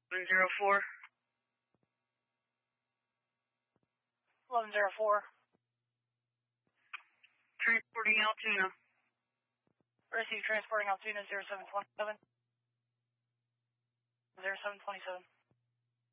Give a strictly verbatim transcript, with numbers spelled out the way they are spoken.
One zero four. Eleven zero four. Transporting Altoona. Receive transporting Altoona zero seven twenty seven. Zero seven twenty seven.